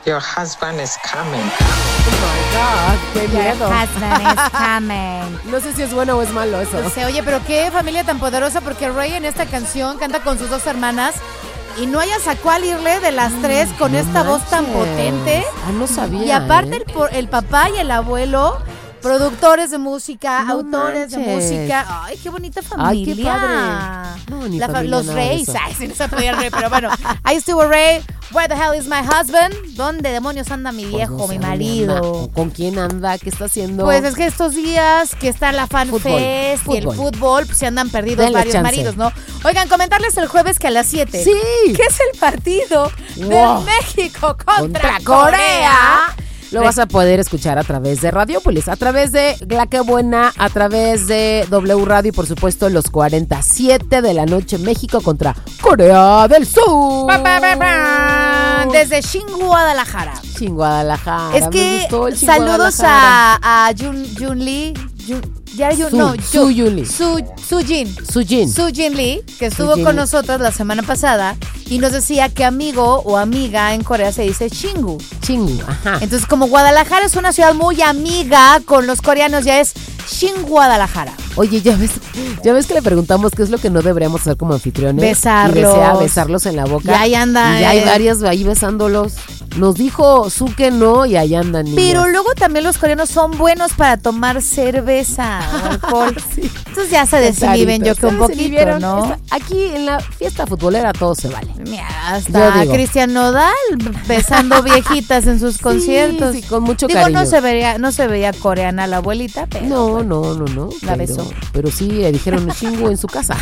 Your husband is coming. Oh my God, qué miedo. Husband is coming. No sé si es bueno o es malo eso. No sé, oye, pero qué familia tan poderosa, porque Ray en esta canción canta con sus dos hermanas y no hayas a cuál irle de las tres con no esta voz tan manches. potente. Ah, no sabía. Y aparte el papá y el abuelo, productores de música, No autores de manches. música. Ay, qué bonita familia. Ay, qué padre. No, ni familia, los nada de Rays. eso. Ay, sí, no se podía Ray, pero bueno. Ahí estuvo Ray. Where the hell is my husband? ¿Dónde demonios anda mi viejo, Pues no mi sé, marido? anda. ¿Con quién anda? ¿Qué está haciendo? Pues es que estos días que está la Fan Fútbol, Fest y el fútbol. fútbol, pues se andan perdidos Denle varios chance. maridos, ¿no? Oigan, comentarles el jueves que a las 7. Sí. ¿Qué es el partido Wow. de México contra Corea? Lo vas a poder escuchar a través de Radiopolis, a través de La Que Buena, a través de W Radio y por supuesto los 47 de la noche México contra Corea del Sur. Pa, pa, pa, pa. Desde Shin Guadalajara. Chin Guadalajara. Es me que gustó el Chin saludos Guadalajara. a Jun Lee. Su Yun Lee. Su Jin Lee, que estuvo Jin con Lee. nosotros la semana pasada y nos decía que amigo o amiga en Corea se dice Chingu. Chingu, ajá. Entonces, como Guadalajara es una ciudad muy amiga con los coreanos, ya es Shin Guadalajara. Oye, ya ves que le preguntamos qué es lo que no deberíamos hacer como anfitriones. Besarlos. Y desea besarlos en la boca. Y ahí anda, Y ya hay varias ahí besándolos. Nos dijo Su que no y ahí andan niñas. Pero luego también los coreanos son buenos para tomar cerveza o alcohol. Sí. Entonces ya se desinhiben, yo que un poquito, ¿no? Aquí en la fiesta futbolera todo se vale. Mira, Yo hasta digo. Cristian Nodal besando viejitas en sus conciertos. Sí, con mucho Digo, cariño. no se veía coreana la abuelita, pero No. La pero, besó. Pero sí le dijeron Shingu en su casa.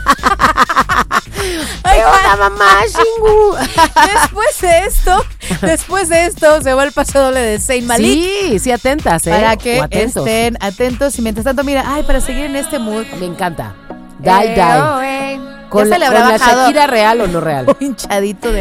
Ay, ¡Hola, mamá, Shingu! después de esto se va el paso doble de Saint Malik. Sí, atentas, ¿eh? Para que O atentos. estén atentos y mientras tanto, mira, para seguir en este mood. Me encanta. Die. Ya Con se le habrá la bajado Shakira real o no real. un hinchadito de